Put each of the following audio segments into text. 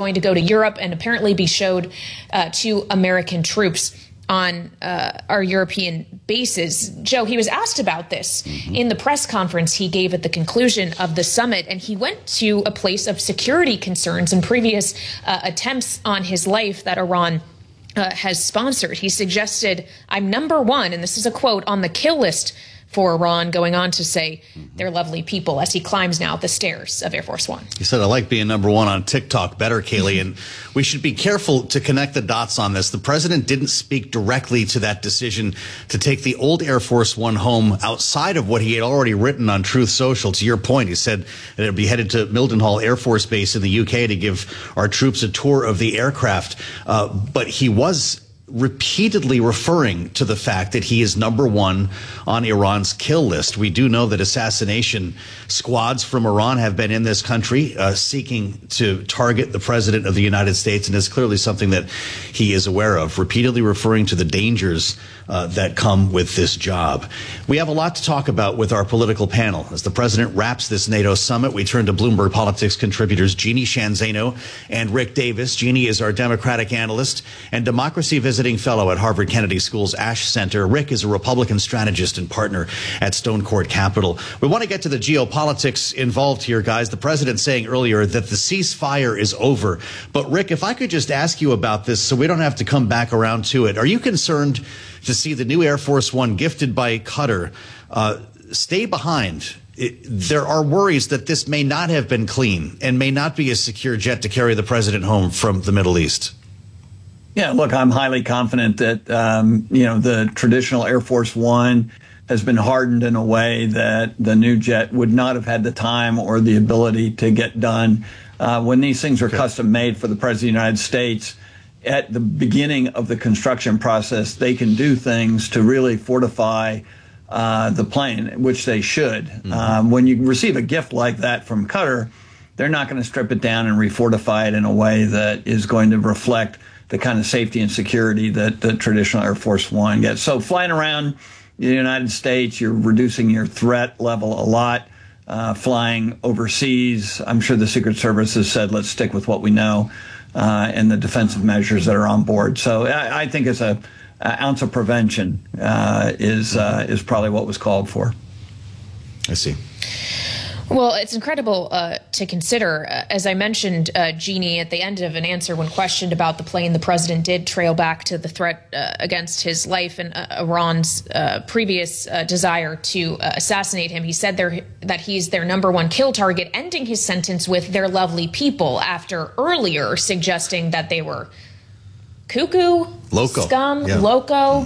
going to go to Europe and apparently be showed to American troops on our European bases. Joe, he was asked about this in the press conference he gave at the conclusion of the summit, and he went to a place of security concerns and previous attempts on his life that Iran has sponsored. He suggested, "I'm number one," and this is a quote, "on the kill list for Iran," going on to say they're lovely people as he climbs now the stairs of Air Force One. He said, "I like being number one on TikTok better, Kayleigh." And we should be careful to connect the dots on this. The president didn't speak directly to that decision to take the old Air Force One home outside of what he had already written on Truth Social. To your point, he said that it would be headed to Mildenhall Air Force Base in the UK to give our troops a tour of the aircraft. But he was repeatedly referring to the fact that he is number one on Iran's kill list. We do know that assassination squads from Iran have been in this country seeking to target the president of the United States, and it's clearly something that he is aware of, repeatedly referring to the dangers that come with this job. We have a lot to talk about with our political panel. As the president wraps this NATO summit, we turn to Bloomberg Politics contributors Jeannie Sheehan Zaino and Rick Davis. Jeannie is our Democratic analyst and democracy visiting fellow at Harvard Kennedy School's Ash Center. Rick is a Republican strategist and partner at Stone Court Capital. We want to get to the geopolitics involved here, guys. The president saying earlier that the ceasefire is over. But Rick, if I could just ask you about this so we don't have to come back around to it. Are you concerned to see the new Air Force One gifted by Qatar stay behind? There are worries that this may not have been clean and may not be a secure jet to carry the president home from the Middle East. Yeah, look, I'm highly confident that, the traditional Air Force One has been hardened in a way that the new jet would not have had the time or the ability to get done. When these things are custom made for the President of the United States, at the beginning of the construction process, they can do things to really fortify the plane, which they should. When you receive a gift like that from Qatar, they're not going to strip it down and refortify it in a way that is going to reflect the kind of safety and security that the traditional Air Force One gets. So flying around the United States, you're reducing your threat level a lot. Flying overseas, I'm sure the Secret Service has said, let's stick with what we know and the defensive measures that are on board. So I think it's an ounce of prevention is probably what was called for. I see. Well, it's incredible to consider. As I mentioned, Jeannie, at the end of an answer when questioned about the plane, the president did trail back to the threat against his life and Iran's previous desire to assassinate him. He said that he's their number one kill target, ending his sentence with "their lovely people," after earlier suggesting that they were cuckoo, loco, scum, loco.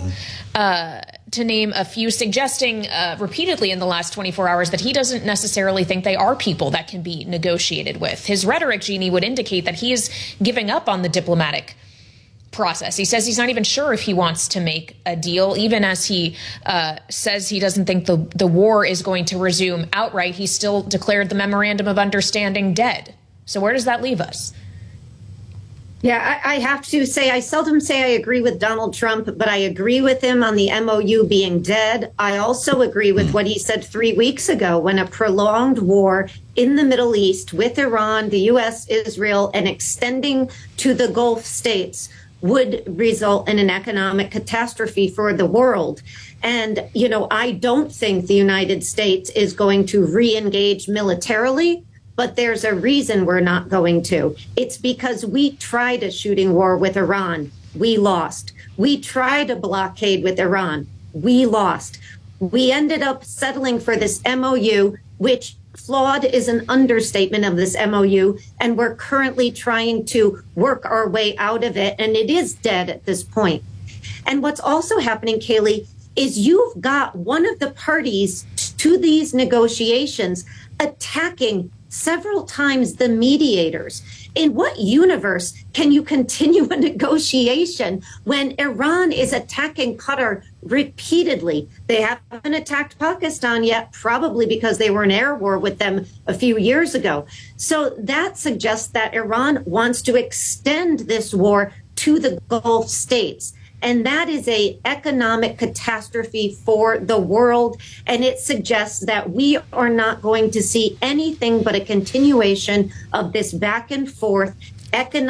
To name a few, suggesting repeatedly in the last 24 hours that he doesn't necessarily think they are people that can be negotiated with. His rhetoric, Jeannie, would indicate that he is giving up on the diplomatic process. He says he's not even sure if he wants to make a deal, even as he says he doesn't think the war is going to resume outright. He still declared the Memorandum of Understanding dead. So where does that leave us? Yeah, I have to say, I seldom say I agree with Donald Trump, but I agree with him on the MOU being dead. I also agree with what he said 3 weeks ago when a prolonged war in the Middle East with Iran, the U.S., Israel, and extending to the Gulf states would result in an economic catastrophe for the world. And, I don't think the United States is going to re-engage militarily. But there's a reason we're not going to. It's because we tried a shooting war with Iran. We lost. We tried a blockade with Iran. We lost. We ended up settling for this MOU, which flawed is an understatement of this MOU. And we're currently trying to work our way out of it. And it is dead at this point. And what's also happening, Kayleigh, is you've got one of the parties to these negotiations attacking several times the mediators. In what universe can you continue a negotiation when Iran is attacking Qatar repeatedly? They haven't attacked Pakistan yet, probably because they were in air war with them a few years ago. So that suggests that Iran wants to extend this war to the Gulf states. And that is an economic catastrophe for the world. And it suggests that we are not going to see anything but a continuation of this back and forth economic